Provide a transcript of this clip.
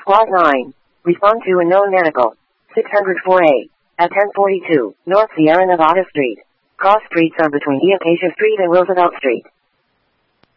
Squad 9. Respond to unknown medical. 604A. At 1042, North Sierra Nevada Street. Cross streets are between Acacia Street and Roosevelt Street.